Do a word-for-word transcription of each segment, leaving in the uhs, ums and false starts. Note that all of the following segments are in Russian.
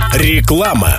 Реклама.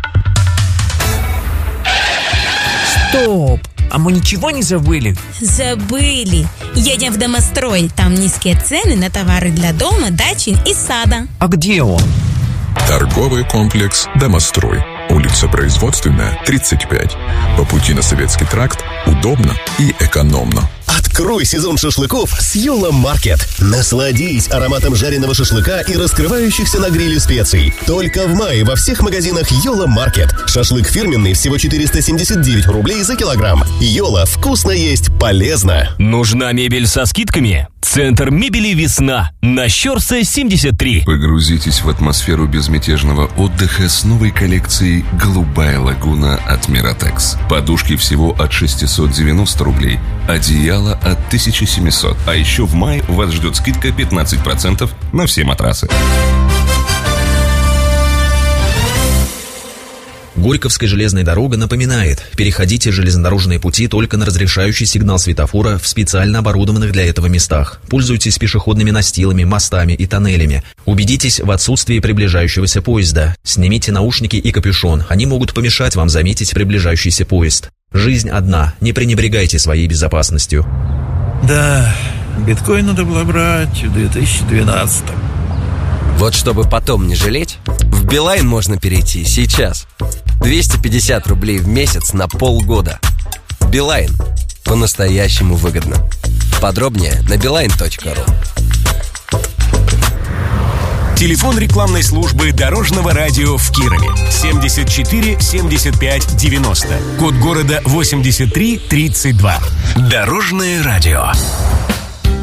Стоп! А мы ничего не забыли? Забыли. Едем в Домострой. Там низкие цены на товары для дома, дачи и сада. А где он? Торговый комплекс «Домострой». Улица Производственная, тридцать пять. По пути на Советский тракт удобно и экономно. Открой сезон шашлыков с Йола Маркет. Насладись ароматом жареного шашлыка и раскрывающихся на гриле специй. Только в мае во всех магазинах Йола Маркет. Шашлык фирменный всего четыреста семьдесят девять рублей за килограмм. Йола, вкусно есть, полезно. Нужна мебель со скидками? Центр мебели «Весна» на Щорса семьдесят три. Погрузитесь в атмосферу безмятежного отдыха с новой коллекцией «Голубая лагуна» от Миротекс. Подушки всего от шестьсот девяносто рублей, одеяло от тысяча семьсот. А еще в мае вас ждет скидка пятнадцать процентов на все матрасы. Горьковская железная дорога напоминает: переходите железнодорожные пути только на разрешающий сигнал светофора в специально оборудованных для этого местах. Пользуйтесь пешеходными настилами, мостами и тоннелями. Убедитесь в отсутствии приближающегося поезда. Снимите наушники и капюшон, они могут помешать вам заметить приближающийся поезд. Жизнь одна, не пренебрегайте своей безопасностью. Да, биткоин надо было брать в две тысячи двенадцатом. Вот чтобы потом не жалеть, в Билайн можно перейти сейчас. двести пятьдесят рублей в месяц на полгода. Билайн. По-настоящему выгодно. Подробнее на билайн точка ру. Телефон рекламной службы Дорожного радио в Кирове. семьдесят четыре семьдесят пять девяносто. Код города восемьдесят три тридцать два. Дорожное радио.